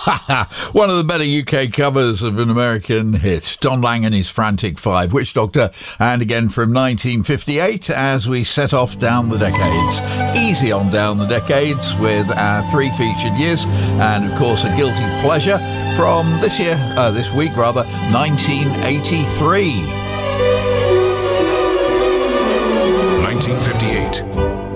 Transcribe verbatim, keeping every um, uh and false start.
One of the better U K covers of an American hit, Don Lang and his Frantic Five, Witch Doctor, and again from nineteen fifty-eight as we set off down the decades. Easy on down the decades with our three featured years, and of course a guilty pleasure from this year, uh, this week rather, nineteen eighty-three. nineteen fifty-eight.